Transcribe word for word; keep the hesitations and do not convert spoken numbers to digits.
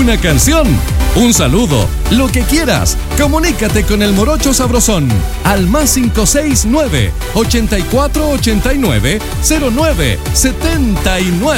una canción, un saludo, lo que quieras. Comunícate con el Morocho Sabrosón al más cinco seis nueve, ochenta y cuatro ochenta y nueve, cero nueve setenta y nueve.